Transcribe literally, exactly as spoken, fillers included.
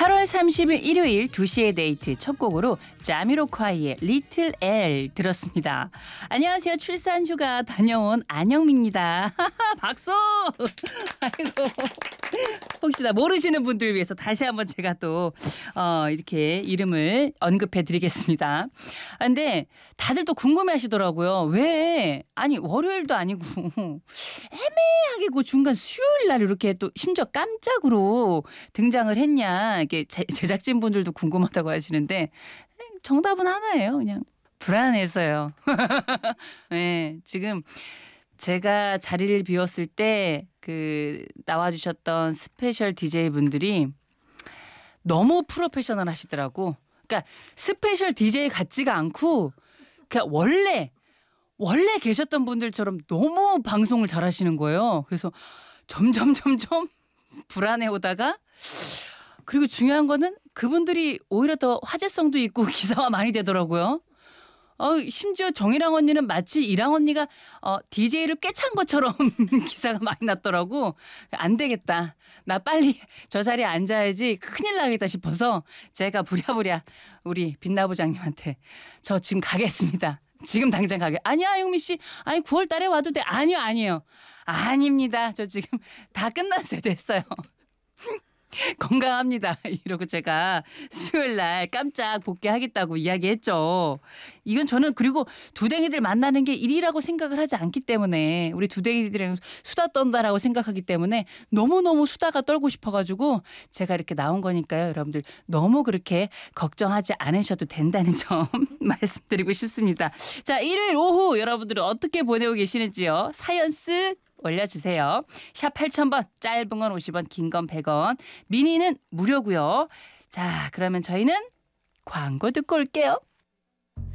팔월 삼십일 일요일 두 시의 데이트 첫 곡으로 자미로콰이의 리틀 엘 들었습니다. 안녕하세요. 출산 휴가 다녀온 안영미입니다. 박수! 아이고. 혹시나 모르시는 분들을 위해서 다시 한번 제가 또 어, 이렇게 이름을 언급해 드리겠습니다. 근데 다들 또 궁금해 하시더라고요. 왜? 아니 월요일도 아니고 애매하게 그 중간 수요일 날 이렇게 또 심지어 깜짝으로 등장을 했냐. 이게 제작진 분들도 궁금하다고 하시는데 정답은 하나예요. 그냥 불안해서요. 네, 지금 제가 자리를 비웠을 때 그 나와주셨던 스페셜 디제이 분들이 너무 프로페셔널 하시더라고. 그러니까 스페셜 디제이 같지가 않고 그냥 원래 원래 계셨던 분들처럼 너무 방송을 잘하시는 거예요. 그래서 점점 점점 불안해 오다가 그리고 중요한 거는 그분들이 오히려 더 화제성도 있고 기사화 많이 되더라고요. 어, 심지어 정희랑 언니는 마치 이랑 언니가 어, 디제이를 꿰찬 것처럼 기사가 많이 났더라고. 안 되겠다. 나 빨리 저 자리에 앉아야지 큰일 나겠다 싶어서 제가 부랴부랴 우리 빛나 부장님한테 저 지금 가겠습니다. 지금 당장 가게. 아니야 영미 씨. 아니 구월 달에 와도 돼. 아니요 아니에요. 아닙니다. 저 지금 다 끝났어요. 됐어요. 건강합니다. 이러고 제가 수요일 날 깜짝 복귀하겠다고 이야기했죠. 이건 저는 그리고 두댕이들 만나는 게 일이라고 생각을 하지 않기 때문에 우리 두댕이들이랑 수다 떤다라고 생각하기 때문에 너무너무 수다가 떨고 싶어가지고 제가 이렇게 나온 거니까요. 여러분들 너무 그렇게 걱정하지 않으셔도 된다는 점 말씀드리고 싶습니다. 자, 일요일 오후 여러분들은 어떻게 보내고 계시는지요. 사연 쓱 올려주세요. 샵 팔천 번 짧은 건 오십 원 긴 건 백 원 미니는 무료고요. 자 그러면 저희는 광고 듣고 올게요.